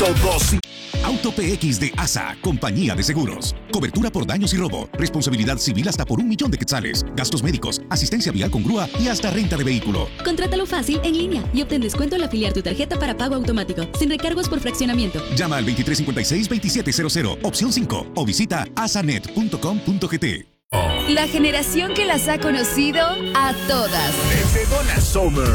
todos. Auto PX de ASA, compañía de seguros. Cobertura por daños y robo. Responsabilidad civil hasta por 1.000.000 de quetzales. Gastos médicos, asistencia vial con grúa y hasta renta de vehículo. Contrátalo fácil en línea y obtén descuento al afiliar tu tarjeta para pago automático, sin recargos por fraccionamiento. Llama al 2356-2700, opción 5, o visita asanet.com.gt. La generación que las ha conocido a todas. Desde Donna Summer